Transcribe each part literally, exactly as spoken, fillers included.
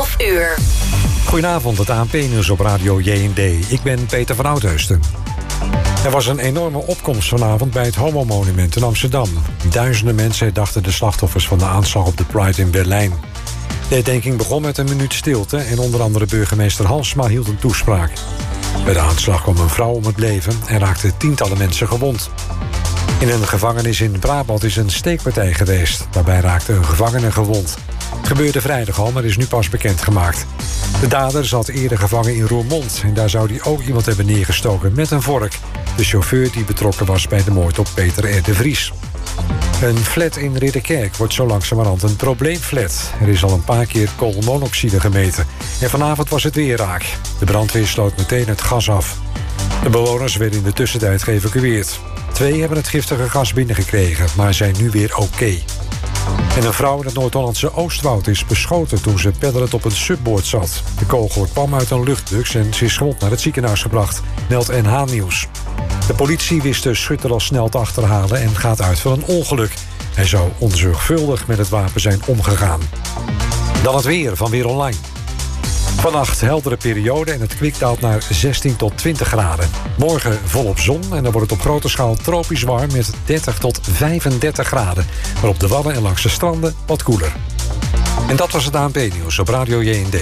twaalf uur. Goedenavond, het A N P-nieuws op Radio J en D. Ik ben Peter van Oudheusden. Er was een enorme opkomst vanavond bij het Homo-monument in Amsterdam. Duizenden mensen herdachten de slachtoffers van de aanslag op de Pride in Berlijn. De herdenking begon met een minuut stilte en onder andere burgemeester Halsma hield een toespraak. Bij de aanslag kwam een vrouw om het leven en raakten tientallen mensen gewond. In een gevangenis in Brabant is een steekpartij geweest. Daarbij raakte een gevangene gewond. Het gebeurde vrijdag al, maar is nu pas bekendgemaakt. De dader zat eerder gevangen in Roermond en daar zou hij ook iemand hebben neergestoken met een vork. De chauffeur die betrokken was bij de moord op Peter R. de Vries. Een flat in Ridderkerk wordt zo langzamerhand een probleemflat. Er is al een paar keer koolmonoxide gemeten. En vanavond was het weer raak. De brandweer sloot meteen het gas af. De bewoners werden in de tussentijd geëvacueerd. Twee hebben het giftige gas binnengekregen, maar zijn nu weer oké. Okay. En een vrouw in het Noord-Hollandse Oostwoud is beschoten toen ze peddelend op een subboord zat. De kogel kwam uit een luchtbus en ze is gewond naar het ziekenhuis gebracht, meldt N H Nieuws. De politie wist de schutter al snel te achterhalen en gaat uit van een ongeluk. Hij zou onzorgvuldig met het wapen zijn omgegaan. Dan het weer van Weer Online. Vannacht heldere periode en het kwik daalt naar zestien tot twintig graden. Morgen volop zon en dan wordt het op grote schaal tropisch warm met dertig tot vijfendertig graden. Maar op de Wadden en langs de stranden wat koeler. En dat was het A N P-nieuws op Radio J en D.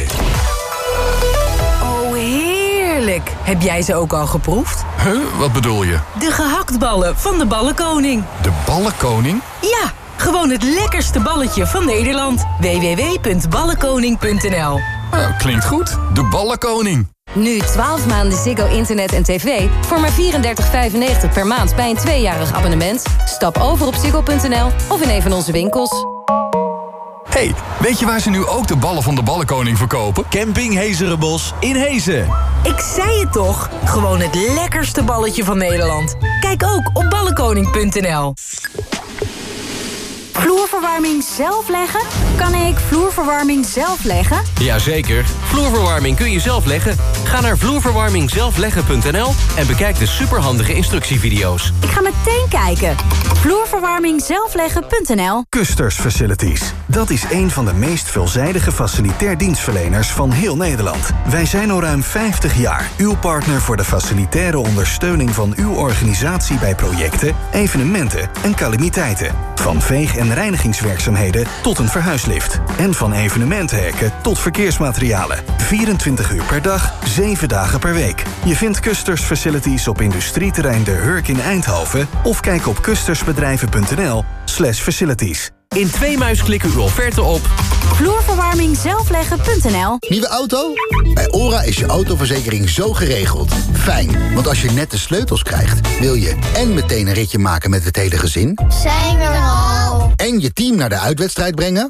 Oh, heerlijk. Heb jij ze ook al geproefd? Huh? Wat bedoel je? De gehaktballen van de Ballenkoning. De Ballenkoning? Ja, gewoon het lekkerste balletje van Nederland. w w w punt ballenkoning punt n l Nou, klinkt goed. De Ballenkoning. Nu twaalf maanden Ziggo Internet en tv voor maar vierendertig vijfennegentig per maand bij een tweejarig abonnement. Stap over op ziggo punt n l of in een van onze winkels. Hey, weet je waar ze nu ook de ballen van de Ballenkoning verkopen? Camping Hezerenbos in Hezen. Ik zei het toch? Gewoon het lekkerste balletje van Nederland. Kijk ook op ballenkoning punt n l. Vloerverwarming zelf leggen? Kan ik vloerverwarming zelf leggen? Jazeker, vloerverwarming kun je zelf leggen. Ga naar vloerverwarming zelf leggen punt n l en bekijk de superhandige instructievideo's. Ik ga meteen kijken. vloerverwarming zelf leggen punt n l. Custers Facilities. Dat is een van de meest veelzijdige facilitair dienstverleners van heel Nederland. Wij zijn al ruim vijftig jaar uw partner voor de facilitaire ondersteuning van uw organisatie bij projecten, evenementen en calamiteiten. Van veeg- en reinigingswerkzaamheden tot een verhuislift. En van evenementenhekken tot verkeersmaterialen. vierentwintig uur per dag, zeven dagen per week. Je vindt Custers Facilities op industrieterrein De Hurk in Eindhoven of kijk op kustersbedrijven punt n l slash facilities. In twee muisklikken uw offerte op vloerverwarming zelf leggen punt n l. Nieuwe auto? Bij OHRA is je autoverzekering zo geregeld. Fijn, want als je net de sleutels krijgt, wil je en meteen een ritje maken met het hele gezin. Zijn we er al? En je team naar de uitwedstrijd brengen.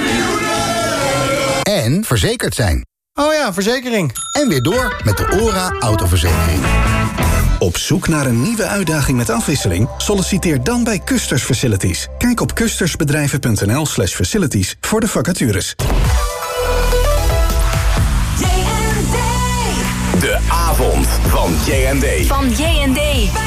En verzekerd zijn. Oh ja, verzekering. En weer door met de OHRA autoverzekering. Op zoek naar een nieuwe uitdaging met afwisseling? Solliciteer dan bij Custers Facilities. Kijk op kustersbedrijven punt n l slash facilities voor de vacatures. De avond van J en D. Van J en D.